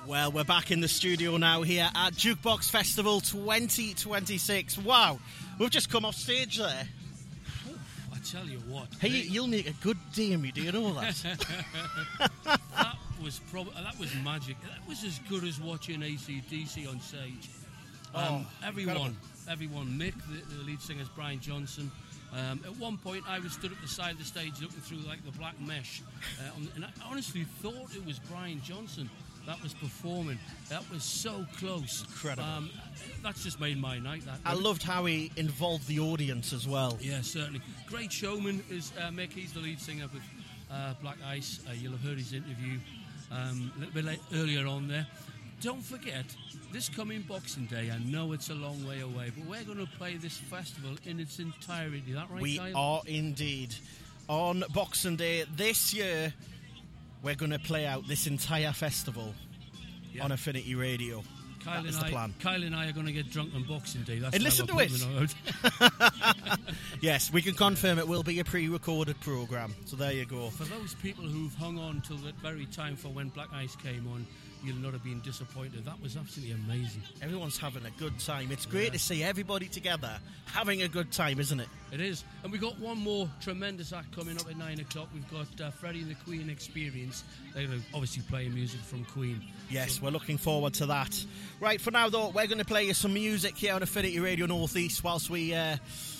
Well, we're back in the studio now here at Jukebox Festival 2026. Wow, we've just come off stage there. I tell you what. Hey, you'll make a good Damie, do you know that? That was magic. That was as good as watching AC/DC on stage. Everyone. Mick, the lead singer's Brian Johnson. At one point, I was stood at the side of the stage looking through like the black mesh, and I honestly thought it was Brian Johnson that was performing. That was so close. Incredible. That's just made my night. I loved how he involved the audience as well. Yeah, certainly. Great showman is Mick. He's the lead singer with Black Ice. You'll have heard his interview a little bit earlier on there. Don't forget, this coming Boxing Day, I know it's a long way away, but we're going to play this festival in its entirety. Is that right, We Kyle? are indeed. On Boxing Day this year, we're going to play out this entire festival on Affinity Radio. That is the plan. Kyle and I are going to get drunk on Boxing Day. That's and how listen to we're it. putting it out. Yes, we can confirm it will be a pre-recorded programme. So there you go. For those people who've hung on till that very time for when Black Ice came on, you'll not have been disappointed. That was absolutely amazing. Everyone's having a good time. It's great to see everybody together having a good time, isn't it? It is. And we've got one more tremendous act coming up at 9 o'clock. We've got Freddie and the Queen Experience. They're obviously playing music from Queen. Yes, we're looking forward to that. Right, for now, though, we're going to play you some music here on Affinity Radio North East whilst we